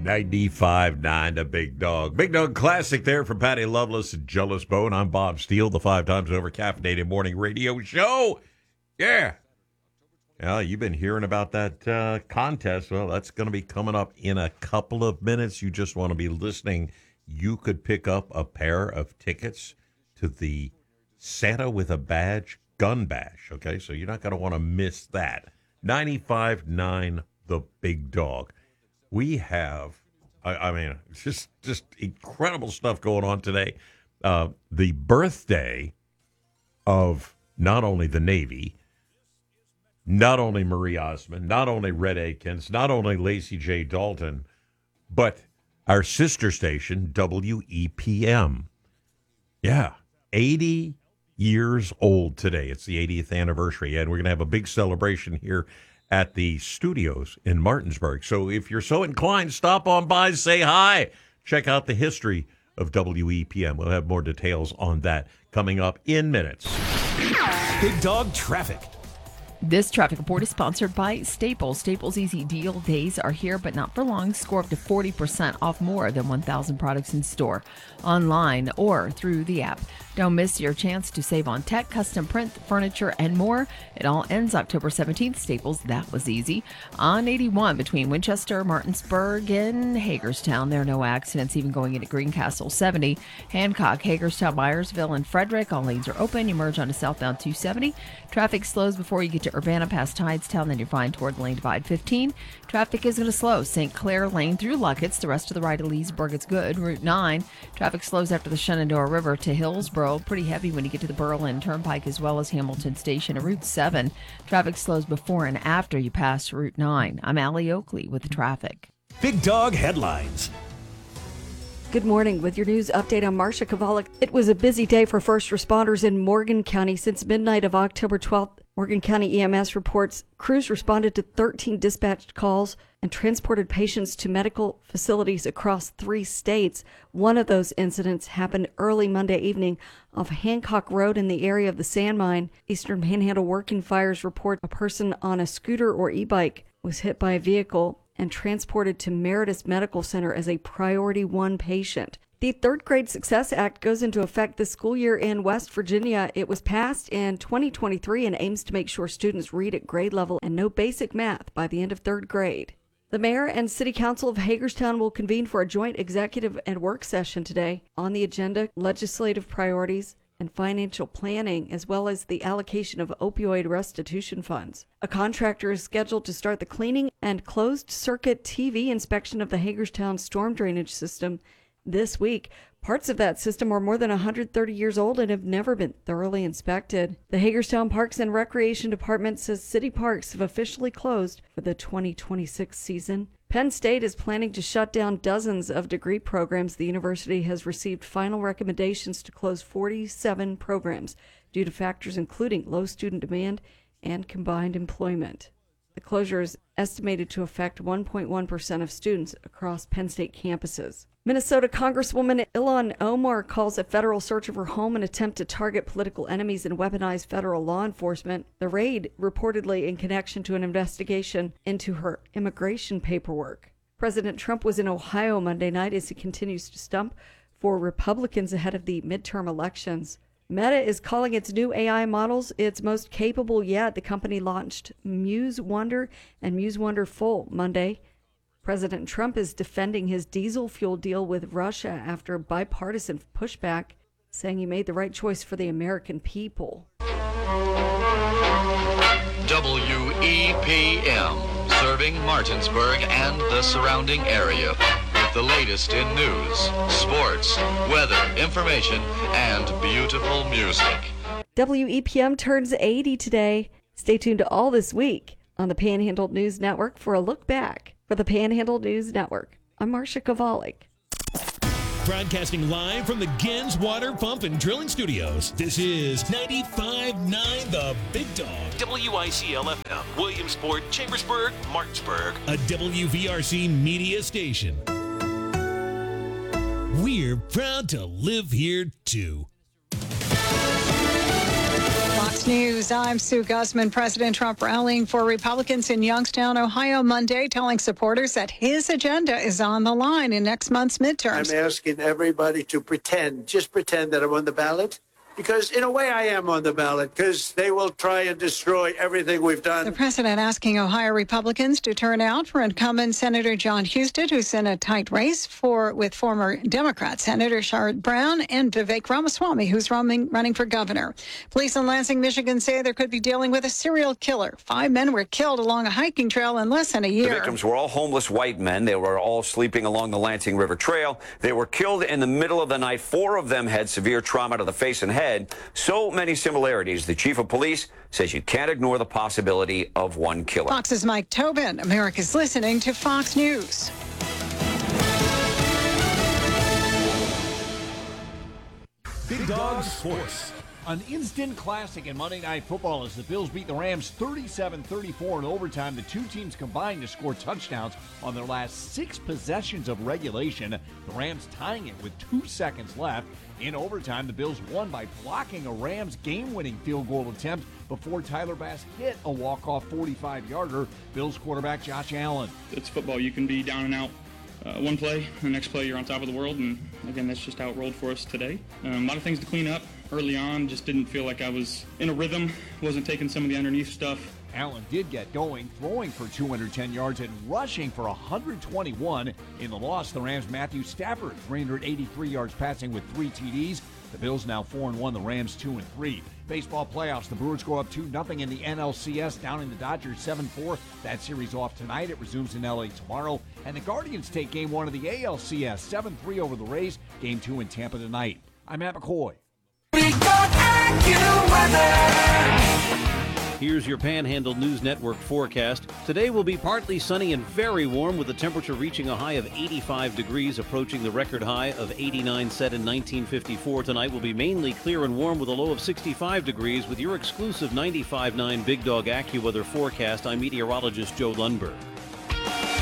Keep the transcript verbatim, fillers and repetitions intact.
ninety-five point nine The Big Dog. Big Dog Classic there from Patty Loveless and Jealous Bone. I'm Bob Steele, the five times over caffeinated morning radio show. Yeah. Well, you've been hearing about that uh, contest. Well, that's going to be coming up in a couple of minutes. You just want to be listening. You could pick up a pair of tickets to the Santa with a Badge Gun Bash. Okay, so you're not going to want to miss that. ninety-five point nine The Big Dog. We have, I, I mean, just just incredible stuff going on today. Uh, the birthday of not only the Navy, not only Marie Osmond, not only Red Aikens, not only Lacey J. Dalton, but our sister station, W E P M. Yeah, eighty years old today. It's the eightieth anniversary, and we're going to have a big celebration here at the studios in Martinsburg. So if you're so inclined, stop on by, say hi. Check out the history of W E P M. We'll have more details on that coming up in minutes. Big Dog Traffic. This traffic report is sponsored by Staples. Staples Easy Deal days are here, but not for long. Score up to forty percent off more than one thousand products in store, online, or through the app. Don't miss your chance to save on tech, custom print, furniture, and more. It all ends October seventeenth. Staples, that was easy. On eighty-one between Winchester, Martinsburg, and Hagerstown. There are no accidents even going into Greencastle. seventy, Hancock, Hagerstown, Myersville, and Frederick. All lanes are open. You merge onto southbound two seventy. Traffic slows before you get to Urbana past Tidestown. Then you're fine toward Lane Divide fifteen. Traffic is going to slow. Saint Clair Lane through Luckett's. The rest of the ride to Leesburg, it's good. Route nine. Traffic slows after the Shenandoah River to Hillsboro. Pretty heavy when you get to the Berlin Turnpike as well as Hamilton Station. And Route seven. Traffic slows before and after you pass Route nine. I'm Allie Oakley with the traffic. Big Dog Headlines. Good morning. With your news update, I'm Marcia Kovalik. It was a busy day for first responders in Morgan County. Since midnight of October twelfth, Morgan County E M S reports crews responded to thirteen dispatched calls and transported patients to medical facilities across three states. One of those incidents happened early Monday evening off Hancock Road in the area of the Sand Mine. Eastern Panhandle Working Fires report a person on a scooter or e-bike was hit by a vehicle and transported to Meritus Medical Center as a priority one patient. The Third Grade Success Act goes into effect this school year in West Virginia. It was passed in twenty twenty-three and aims to make sure students read at grade level and know basic math by the end of third grade. The mayor and city council of Hagerstown will convene for a joint executive and work session today. On the agenda, legislative priorities and financial planning, as well as the allocation of opioid restitution funds. A contractor is scheduled to start the cleaning and closed-circuit T V inspection of the Hagerstown storm drainage system this week. Parts of that system are more than one hundred thirty years old and have never been thoroughly inspected. The Hagerstown Parks and Recreation Department says city parks have officially closed for the twenty twenty-six season. Penn State is planning to shut down dozens of degree programs. The university has received final recommendations to close forty-seven programs due to factors including low student demand and combined employment. The closure is estimated to affect one point one percent of students across Penn State campuses. Minnesota Congresswoman Ilhan Omar calls a federal search of her home an attempt to target political enemies and weaponize federal law enforcement. The raid reportedly in connection to an investigation into her immigration paperwork. President Trump was in Ohio Monday night as he continues to stump for Republicans ahead of the midterm elections. Meta is calling its new A I models its most capable yet. The company launched Muse Wonder and Muse Wonder Full Monday. President Trump is defending his diesel fuel deal with Russia after bipartisan pushback, saying he made the right choice for the American people. W E P M, serving Martinsburg and the surrounding area with the latest in news, sports, weather, information, and beautiful music. W E P M turns eighty today. Stay tuned to all this week on the Panhandle News Network for a look back. For the Panhandle News Network, I'm Marcia Kovalik. Broadcasting live from the Gens Water Pump and Drilling Studios. This is ninety-five point nine The Big Dog. W I C L F M, Williamsport, Chambersburg, Martinsburg. A W V R C media station. We're proud to live here, too. Fox News, I'm Sue Guzman. President Trump rallying for Republicans in Youngstown, Ohio Monday, telling supporters that his agenda is on the line in next month's midterms. I'm asking everybody to pretend, just pretend that I'm on the ballot. Because in a way I am on the ballot, because they will try and destroy everything we've done. The president asking Ohio Republicans to turn out for incumbent Senator John Husted, who's in a tight race for with former Democrat Senator Sherrod Brown and Vivek Ramaswamy, who's running, running for governor. Police in Lansing, Michigan say there could be dealing with a serial killer. Five men were killed along a hiking trail in less than a year. The victims were all homeless white men. They were all sleeping along the Lansing River Trail. They were killed in the middle of the night. Four of them had severe trauma to the face and head. So many similarities. The chief of police says you can't ignore the possibility of one killer. Fox's Mike Tobin. America's listening to Fox News. Big Dog Sports. An instant classic in Monday Night Football as the Bills beat the Rams thirty-seven thirty-four in overtime. The two teams combined to score touchdowns on their last six possessions of regulation. The Rams tying it with two seconds left. In overtime, the Bills won by blocking a Rams game-winning field goal attempt before Tyler Bass hit a walk-off forty-five-yarder. Bills quarterback Josh Allen. It's football. You can be down and out uh, one play, the next play you're on top of the world, and again, that's just how it rolled for us today. Um, a lot of things to clean up early on. Just didn't feel like I was in a rhythm, wasn't taking some of the underneath stuff. Allen did get going, throwing for two hundred ten yards and rushing for one hundred twenty-one. In the loss, the Rams' Matthew Stafford, three hundred eighty-three yards passing with three T Ds. The Bills now four and one, the Rams two and three. Baseball playoffs, the Brewers go up two nothing in the N L C S, downing the Dodgers seven four. That series off tonight. It resumes in L A tomorrow. And the Guardians take game one of the A L C S, seven three over the Rays. Game two in Tampa tonight. I'm Matt McCoy. Here's your Panhandle News Network forecast. Today will be partly sunny and very warm with the temperature reaching a high of eighty-five degrees, approaching the record high of eighty-nine set in nineteen fifty-four. Tonight will be mainly clear and warm with a low of sixty-five degrees. With your exclusive ninety-five point nine Big Dog AccuWeather forecast, I'm meteorologist Joe Lundberg.